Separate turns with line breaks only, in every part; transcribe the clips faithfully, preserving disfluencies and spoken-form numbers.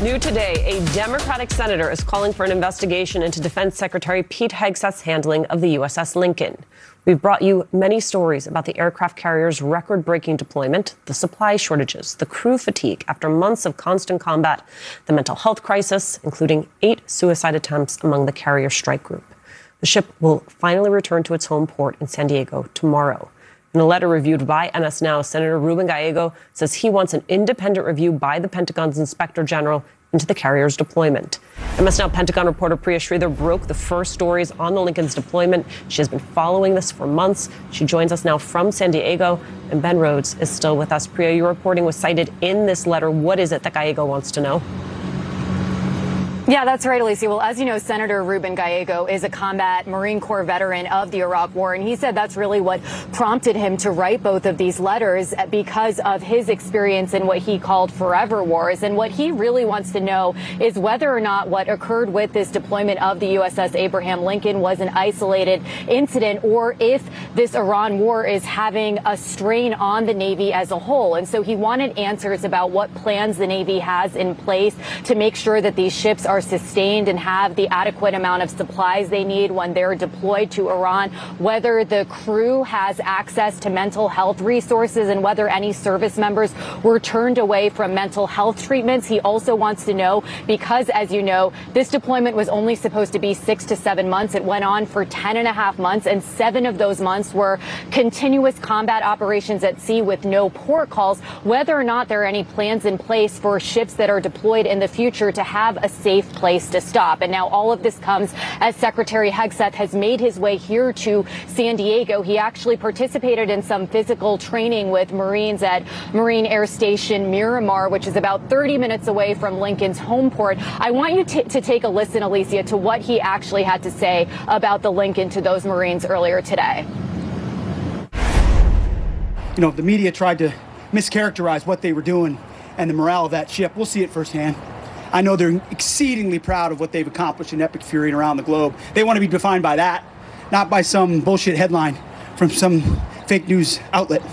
New today, a Democratic senator is calling for an investigation into Defense Secretary Pete Hegseth's handling of the U S S Lincoln. We've brought you many stories about the aircraft carrier's record-breaking deployment, the supply shortages, the crew fatigue after months of constant combat, the mental health crisis, including eight suicide attempts among the carrier strike group. The ship will finally return to its home port in San Diego tomorrow. In a letter reviewed by N S Now, Senator Ruben Gallego says he wants an independent review by the Pentagon's Inspector General into the carrier's deployment. N S Now Pentagon reporter Priya Sridhar broke the first stories on the Lincoln's deployment. She has been following this for months. She joins us now from San Diego, and Ben Rhodes is still with us. Priya, your reporting was cited in this letter. What is it that Gallego wants to know?
Yeah, that's right, Alicia. Well, as you know, Senator Ruben Gallego is a combat Marine Corps veteran of the Iraq War, and he said that's really what prompted him to write both of these letters because of his experience in what he called forever wars. And what he really wants to know is whether or not what occurred with this deployment of the U S S Abraham Lincoln was an isolated incident, or if this Iran war is having a strain on the Navy as a whole. And so he wanted answers about what plans the Navy has in place to make sure that these ships are sustained and have the adequate amount of supplies they need when they're deployed to Iran, whether the crew has access to mental health resources, and whether any service members were turned away from mental health treatments. He also wants to know, because, as you know, this deployment was only supposed to be six to seven months. It went on for ten and a half months, and seven of those months were continuous combat operations at sea with no port calls, whether or not there are any plans in place for ships that are deployed in the future to have a safe place to stop. And now all of this comes as Secretary Hegseth has made his way here to San Diego. He actually participated in some physical training with Marines at Marine Air Station Miramar, which is about thirty minutes away from Lincoln's home port. I want you to take a listen, Alicia, to what he actually had to say about the Lincoln to those Marines earlier today.
You know, the media tried to mischaracterize what they were doing and the morale of that ship. We'll see it firsthand. I know they're exceedingly proud of what they've accomplished in Epic Fury and around the globe. They want to be defined by that, not by some bullshit headline from some fake news outlet.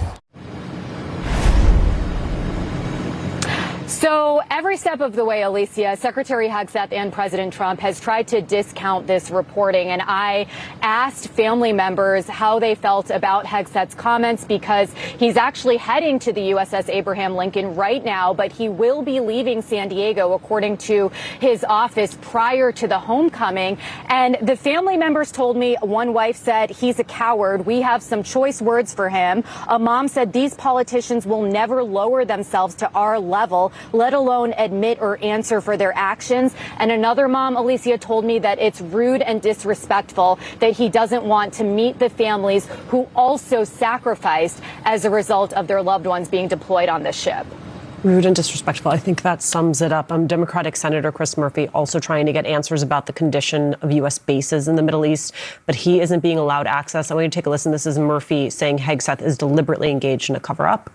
So every step of the way, Alicia, Secretary Hegseth and President Trump has tried to discount this reporting. And I asked family members how they felt about Hegseth's comments, because he's actually heading to the U S S Abraham Lincoln right now, but he will be leaving San Diego, according to his office, prior to the homecoming. And the family members told me, one wife said, he's a coward. We have some choice words for him. A mom said, these politicians will never lower themselves to our level, let alone admit or answer for their actions. And another mom, Alicia, told me that it's rude and disrespectful that he doesn't want to meet the families who also sacrificed as a result of their loved ones being deployed on this ship.
Rude and disrespectful. I think that sums it up. Um, Democratic Senator Chris Murphy also trying to get answers about the condition of U S bases in the Middle East, but he isn't being allowed access. I want you to take a listen. This is Murphy saying Hegseth is deliberately engaged in a cover-up.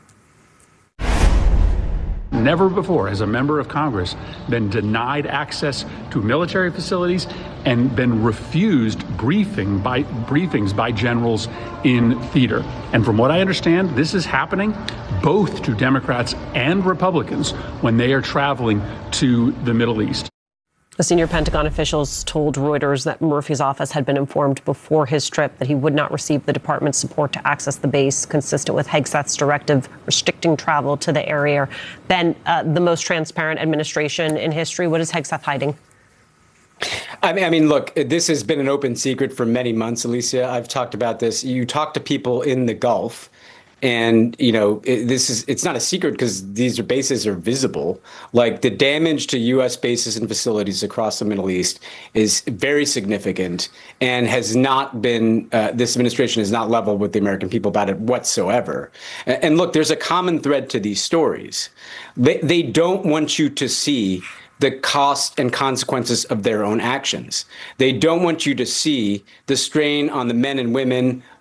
Never before has a member of Congress been denied access to military facilities and been refused briefing by briefings by generals in theater. And from what I understand, this is happening both to Democrats and Republicans when they are traveling to the Middle East.
A senior Pentagon officials told Reuters that Murphy's office had been informed before his trip that he would not receive the department's support to access the base, consistent with Hegseth's directive restricting travel to the area. Ben, uh, the most transparent administration in history. What is Hegseth hiding?
I mean, I mean, look, this has been an open secret for many months, Alicia. I've talked about this. You talk to people in the Gulf, and, you know, it, this is it's not a secret because these bases are visible. Like, the damage to U S bases and facilities across the Middle East is very significant and has not been uh, this administration has not leveled with the American people about it whatsoever. And, and look, there's a common thread to these stories. They, they don't want you to see the cost and consequences of their own actions. They don't want you to see the strain on the men and women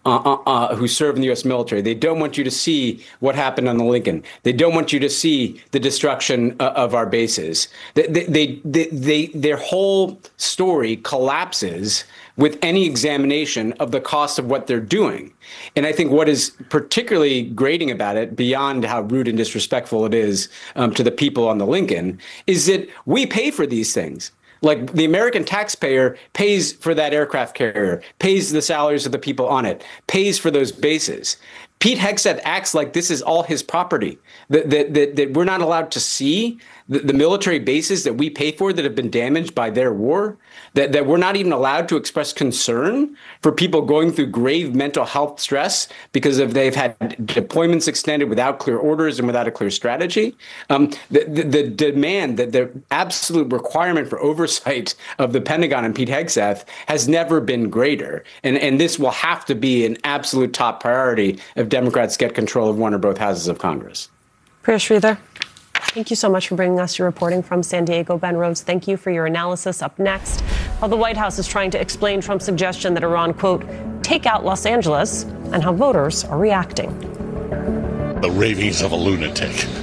uh, uh, uh, who serve in the U S military. They don't want you to see what happened on the Lincoln. They don't want you to see the destruction uh, of our bases. They, they, they, they, they, their whole story collapses with any examination of the cost of what they're doing. And I think what is particularly grating about it, beyond how rude and disrespectful it is um, to the people on the Lincoln, is that we pay for these things. Like, the American taxpayer pays for that aircraft carrier, pays the salaries of the people on it, pays for those bases. Pete Hegseth acts like this is all his property, that, that, that, that we're not allowed to see the, the military bases that we pay for that have been damaged by their war, that, that we're not even allowed to express concern for people going through grave mental health stress because of they've had deployments extended without clear orders and without a clear strategy. Um, the, the, the demand, that the absolute requirement for oversight of the Pentagon and Pete Hegseth has never been greater. And, and this will have to be an absolute top priority if Democrats get control of one or both houses of Congress.
Priya Sridhar, thank you so much for bringing us your reporting from San Diego. Ben Rhodes, thank you for your analysis. Up next, while the White House is trying to explain Trump's suggestion that Iran, quote, take out Los Angeles, and how voters are reacting.
The ravings of a lunatic.